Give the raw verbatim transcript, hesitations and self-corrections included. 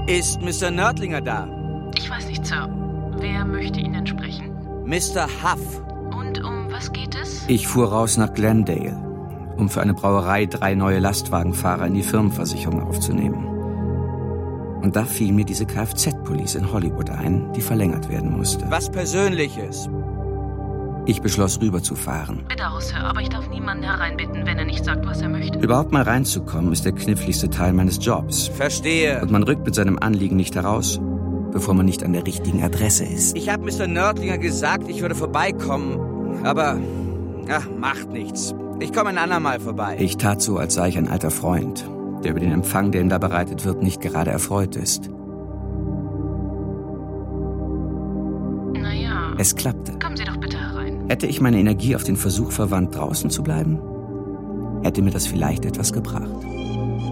Ist Mister Nördlinger da? Ich weiß nicht, Sir. Wer möchte Ihnen sprechen? Mister Huff. Und um was geht es? Ich fuhr raus nach Glendale, um für eine Brauerei drei neue Lastwagenfahrer in die Firmenversicherung aufzunehmen. Und da fiel mir diese Kfz-Police in Hollywood ein, die verlängert werden musste. Was Persönliches. Ich beschloss, rüberzufahren. Bitte aus, Sir, aber ich darf niemanden hereinbitten, wenn er nicht sagt, was er möchte. Überhaupt mal reinzukommen, ist der kniffligste Teil meines Jobs. Verstehe. Und man rückt mit seinem Anliegen nicht heraus, bevor man nicht an der richtigen Adresse ist. Ich habe Mister Nördlinger gesagt, ich würde vorbeikommen. Aber, ach, macht nichts. Ich komme ein andermal vorbei. Ich tat so, als sei ich ein alter Freund, der über den Empfang, der ihm da bereitet wird, nicht gerade erfreut ist. Naja. Es klappte. Kommen Sie doch bitte herein. Hätte ich meine Energie auf den Versuch verwandt, draußen zu bleiben, hätte mir das vielleicht etwas gebracht.